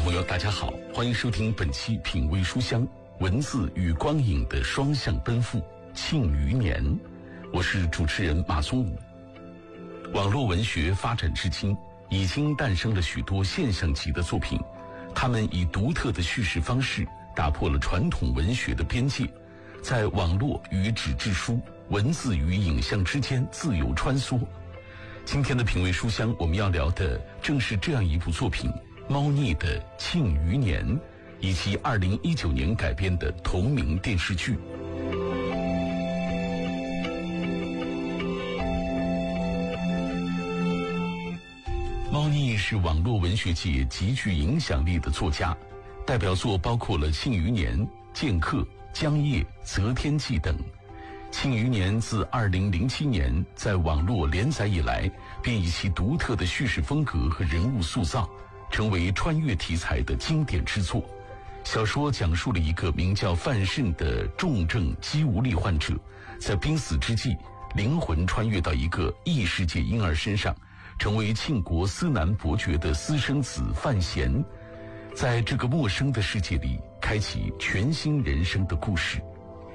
朋友大家好，欢迎收听本期品味书香，文字与光影的双向奔赴，庆余年。我是主持人马松武。网络文学发展至今，已经诞生了许多现象级的作品，他们以独特的叙事方式打破了传统文学的边界，在网络与纸质书、文字与影像之间自由穿梭。今天的品味书香，我们要聊的正是这样一部作品，猫腻的《庆余年》，以及2019年改编的同名电视剧。猫腻是网络文学界极具影响力的作家，代表作包括了《庆余年》、《剑客》、《江夜》、《择天记》等。《庆余年》自2007年在网络连载以来，便以其独特的叙事风格和人物塑造，成为穿越题材的经典之作。小说讲述了一个名叫范慎的重症肌无力患者，在濒死之际，灵魂穿越到一个异世界婴儿身上，成为庆国司南伯爵的私生子范闲，在这个陌生的世界里开启全新人生的故事。